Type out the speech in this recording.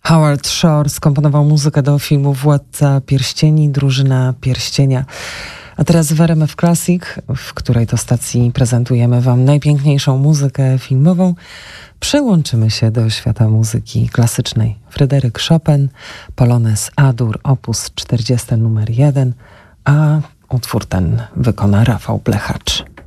Howard Shore skomponował muzykę do filmu Władca Pierścieni, Drużyna Pierścienia. A teraz w RMF Classic, w której to stacji prezentujemy wam najpiękniejszą muzykę filmową, przełączymy się do świata muzyki klasycznej. Fryderyk Chopin, Polonez A-dur, opus 40 numer 1, a utwór ten wykona Rafał Blechacz.